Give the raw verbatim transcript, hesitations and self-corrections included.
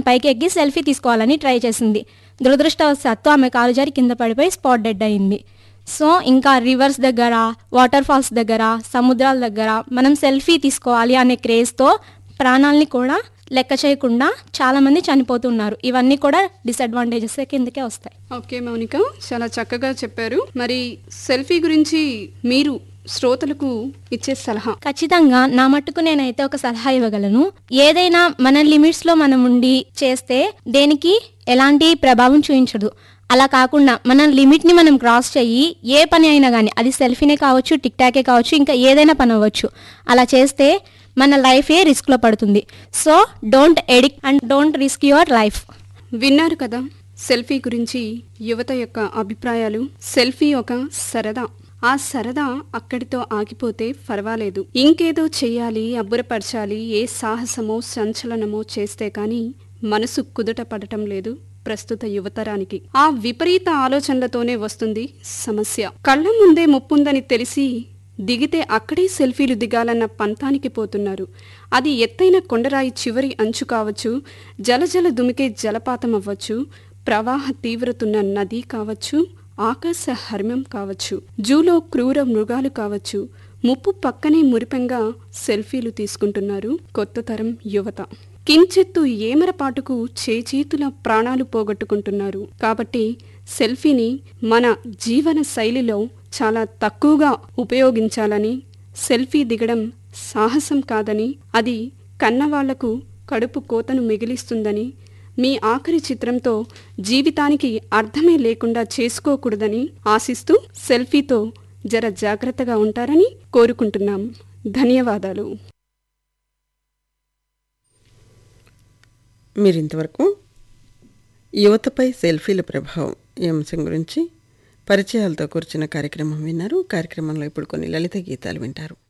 పైకి ఎక్కి సెల్ఫీ తీసుకోవాలని ట్రై చేసింది. దురదృష్టవశాత్తు ఆమె కాలు జారి కింద పడిపోయి స్పాట్ డెడ్ అయింది. సో ఇంకా రివర్స్ దగ్గర, వాటర్ ఫాల్స్ దగ్గర, సముద్రాల దగ్గర మనం సెల్ఫీ తీసుకోవాలి అనే క్రేజ్తో ప్రాణాలని కూడా లెక్క చేయకుండా చాలామంది చనిపోతున్నారు. ఇవన్నీ కూడా డిసడ్వాంటేజెస్ కిందకే వస్తాయి. ఓకే మౌనిక, చాలా చక్కగా చెప్పారు. మరి సెల్ఫీ గురించి మీరు శ్రోతలకు ఇచ్చే సలహా? ఖచ్చితంగా నా మట్టుకు నేనైతే ఒక సలహా ఇవ్వగలను. ఏదైనా మన లిమిట్స్లో మనం ఉండి చేస్తే దేనికి ఎలాంటి ప్రభావం చూపించదు. అలా కాకుండా మన లిమిట్ని మనం క్రాస్ చేయి ఏ పని అయినా కానీ, అది సెల్ఫీనే కావచ్చు, టిక్ టాకే కావచ్చు, ఇంకా ఏదైనా పని అవ్వచ్చు, అలా చేస్తే మన లైఫే రిస్క్లో పడుతుంది. So don't addict and don't risk your life. విన్నారు కదా సెల్ఫీ గురించి యువత యొక్క అభిప్రాయాలు. సెల్ఫీ ఒక సరదా. ఆ సరదా అక్కడితో ఆగిపోతే పర్వాలేదు, ఇంకేదో చెయ్యాలి, అబ్బురపరచాలి, ఏ సాహసమో సంచలనమో చేస్తే కానీ మనసు కుదుట పడటం లేదు ప్రస్తుత యువతరానికి. ఆ విపరీత ఆలోచనలతోనే వస్తుంది సమస్య. కళ్ళ ముందే ముప్పుందని తెలిసి దిగితే అక్కడే సెల్ఫీలు దిగాలన్న పంతానికి పోతున్నారు. అది ఎత్తైన కొండరాయి చివరి అంచు కావచ్చు, జలజల దుమికే జలపాతం అవ్వచ్చు, ప్రవాహ తీవ్రతున్న నది కావచ్చు, ఆకాశ హర్మ్యం కావచ్చు, జూలో క్రూర మృగాలు కావచ్చు, ముప్పు పక్కనే మురిపెంగా సెల్ఫీలు తీసుకుంటున్నారు కొత్త తరం యువత. కించెత్తు ఏమరపాటుకు చేచేతుల ప్రాణాలు పోగొట్టుకుంటున్నారు. కాబట్టి సెల్ఫీని మన జీవన శైలిలో చాలా తక్కువగా ఉపయోగించాలని, సెల్ఫీ దిగడం సాహసం కాదని, అది కన్నవాళ్లకు కడుపు కోతను మిగిలిస్తుందని, మీ ఆఖరి చిత్రంతో జీవితానికి అర్థమే లేకుండా చేసుకోకూడదని ఆశిస్తూ సెల్ఫీతో జర జాగ్రత్తగా ఉంటారని కోరుకుంటున్నాం. ధన్యవాదాలు. మీరింతవరకు యువతపై సెల్ఫీల ప్రభావం ఈ అంశం గురించి పరిచయాలతో కూర్చున్న కార్యక్రమం విన్నారు. కార్యక్రమంలో ఇప్పుడు కొన్ని లలిత గీతాలు వింటారు.